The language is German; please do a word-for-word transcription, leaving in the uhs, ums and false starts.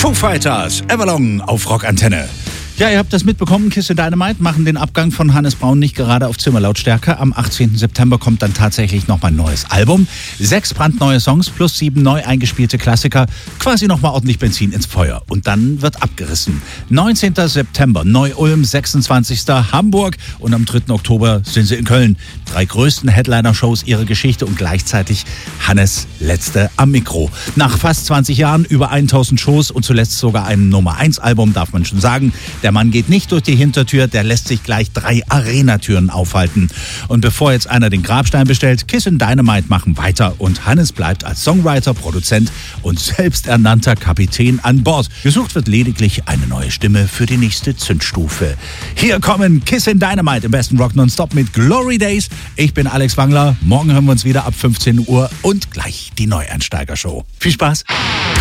Foo Fighters, Everlong auf Rockantenne. Ja, ihr habt das mitbekommen, Kiss and Dynamite machen den Abgang von Hannes Braun nicht gerade auf Zimmerlautstärke. Am achtzehnten September kommt dann tatsächlich nochmal ein neues Album. Sechs brandneue Songs plus sieben neu eingespielte Klassiker. Quasi nochmal ordentlich Benzin ins Feuer. Und dann wird abgerissen. neunzehnten September Neu-Ulm, sechsundzwanzigsten Hamburg und am dritten Oktober sind sie in Köln. Drei größten Headliner-Shows ihrer Geschichte und gleichzeitig Hannes letzte am Mikro. Nach fast zwanzig Jahren, über tausend Shows und zuletzt sogar ein Nummer eins Album, darf man schon sagen. Der Mann geht nicht durch die Hintertür, der lässt sich gleich drei Arenatüren aufhalten. Und bevor jetzt einer den Grabstein bestellt, Kiss and Dynamite machen weiter und Hannes bleibt als Songwriter, Produzent und selbsternannter Kapitän an Bord. Gesucht wird lediglich eine neue Stimme für die nächste Zündstufe. Hier kommen Kiss and Dynamite im besten Rock Nonstop mit Glory Days. Ich bin Alex Wangler. Morgen hören wir uns wieder ab fünfzehn Uhr und gleich die Neueinsteiger-Show. Viel Spaß!